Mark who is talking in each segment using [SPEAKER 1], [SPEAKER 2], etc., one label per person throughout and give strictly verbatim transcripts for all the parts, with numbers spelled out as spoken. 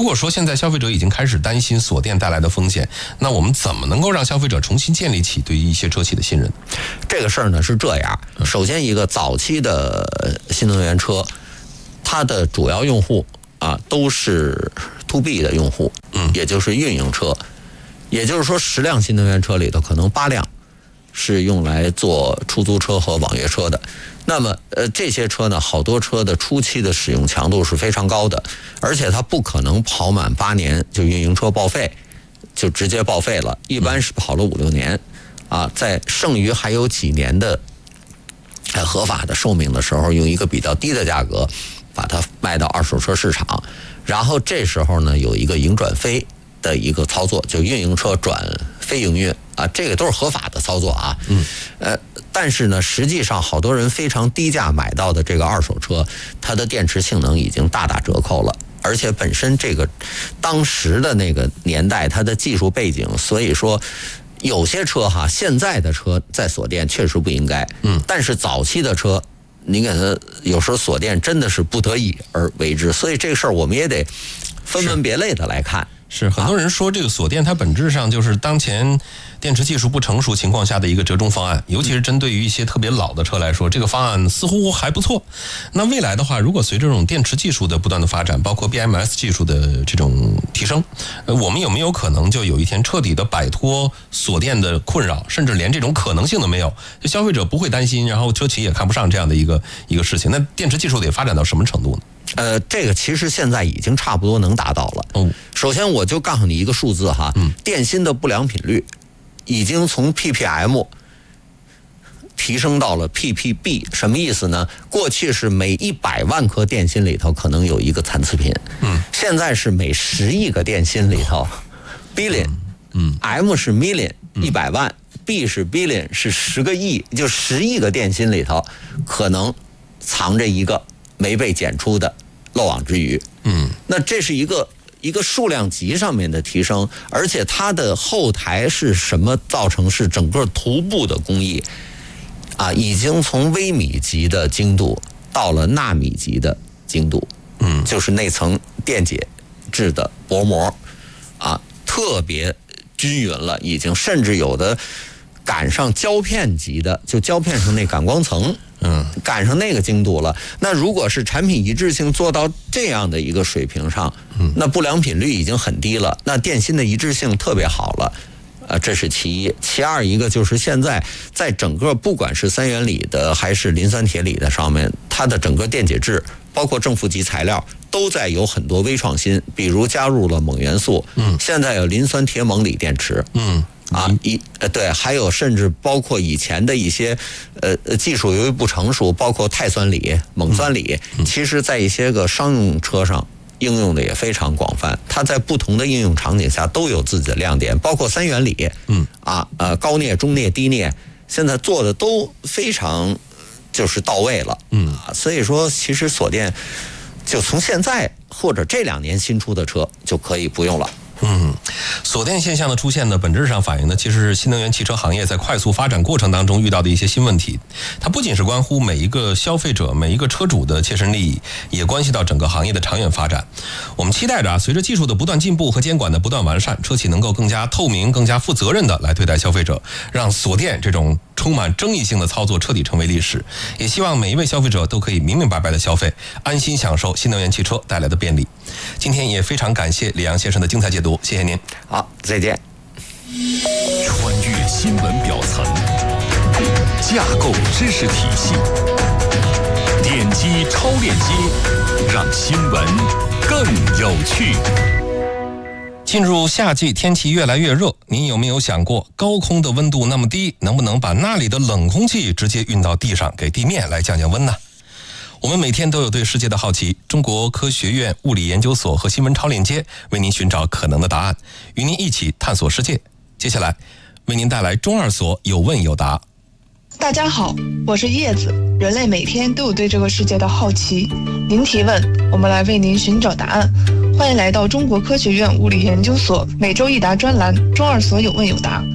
[SPEAKER 1] 如果说现在消费者已经开始担心锁电带来的风险，那我们怎么能够让消费者重新建立起对于一些车企的信任？
[SPEAKER 2] 这个事儿呢是这样，首先一个早期的新能源车，它的主要用户啊都是 to B 的用户，嗯，也就是运营车，也就是说十辆新能源车里头可能八辆是用来做出租车和网约车的。那么呃这些车呢，好多车的初期的使用强度是非常高的，而且它不可能跑满八年就运营车报废，就直接报废了，一般是跑了五六年啊，在剩余还有几年的合法的寿命的时候，用一个比较低的价格把它卖到二手车市场，然后这时候呢有一个营转非的一个操作，就运营车转非营运啊，这个都是合法的操作啊。嗯，呃，但是呢，实际上好多人非常低价买到的这个二手车，它的电池性能已经大打折扣了，而且本身这个当时的那个年代，它的技术背景，所以说有些车哈，现在的车在锁电确实不应该，嗯，但是早期的车，你给它有时候锁电真的是不得已而为之，所以这个事儿我们也得分门别类的来看。
[SPEAKER 1] 是很多人说这个锁电它本质上就是当前电池技术不成熟情况下的一个折中方案，尤其是针对于一些特别老的车来说，这个方案似乎还不错。那未来的话，如果随着这种电池技术的不断的发展，包括 B M S 技术的这种提升，呃，我们有没有可能就有一天彻底的摆脱锁电的困扰，甚至连这种可能性都没有，就消费者不会担心，然后车企也看不上这样的一个一个事情？那电池技术得发展到什么程度呢？
[SPEAKER 2] 呃，这个其实现在已经差不多能达到了。哦，首先我就告诉你一个数字哈，嗯，电芯的不良品率已经从 P P M 提升到了 P P B， 什么意思呢？过去是每一百万颗电芯里头可能有一个残次品，嗯，现在是每十亿个电芯里头 billion， 嗯 ，M 是 million 一百万，嗯，B 是 billion 是十个亿，就十亿个电芯里头可能藏着一个没被检出的漏网之鱼。嗯，那这是一个一个数量级上面的提升，而且它的后台是什么造成？是整个图布的工艺啊，已经从微米级的精度到了纳米级的精度。嗯，就是那层电解质的薄膜啊，特别均匀了，已经甚至有的赶上胶片级的，就胶片上那感光层。嗯，赶上那个精度了。那如果是产品一致性做到这样的一个水平上，那不良品率已经很低了，那电芯的一致性特别好了。呃，这是其一。其二一个就是现在在整个不管是三元锂的还是磷酸铁锂的上面，它的整个电解质包括正负极材料都在有很多微创新，比如加入了锰元素，嗯，现在有磷酸铁锰锂电池，嗯。啊，一呃对，还有甚至包括以前的一些呃技术由于不成熟，包括钛酸锂、锰酸锂，其实在一些个商用车上应用的也非常广泛。它在不同的应用场景下都有自己的亮点，包括三元锂，嗯啊呃高镍、中镍、低镍，现在做的都非常就是到位了，嗯啊，所以说其实锁电就从现在或者这两年新出的车就可以不用了。
[SPEAKER 1] 嗯，锁电现象的出现呢，本质上反映的其实是新能源汽车行业在快速发展过程当中遇到的一些新问题。它不仅是关乎每一个消费者、每一个车主的切身利益，也关系到整个行业的长远发展。我们期待着啊，随着技术的不断进步和监管的不断完善，车企能够更加透明、更加负责任的来对待消费者，让锁电这种充满争议性的操作彻底成为历史。也希望每一位消费者都可以明明白白的消费，安心享受新能源汽车带来的便利。今天也非常感谢李阳先生的精彩解读，谢谢您。
[SPEAKER 2] 好，再见。
[SPEAKER 3] 穿越新闻表层，架构知识体系，点击超链接，让新闻更有趣。
[SPEAKER 1] 进入夏季，天气越来越热，您有没有想过，高空的温度那么低，能不能把那里的冷空气直接运到地上，给地面来降降温呢？我们每天都有对世界的好奇，中国科学院物理研究所和新闻超链接为您寻找可能的答案，与您一起探索世界。接下来为您带来中二所有问有答。
[SPEAKER 4] 大家好，我是叶子。人类每天都有对这个世界的好奇，您提问，我们来为您寻找答案。欢迎来到中国科学院物理研究所每周一答专栏中二所有问有答。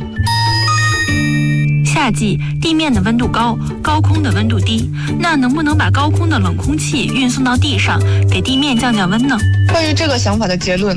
[SPEAKER 5] 夏季地面的温度高，高空的温度低，那能不能把高空的冷空气运送到地上，给地面降降温呢？
[SPEAKER 4] 关于这个想法的结论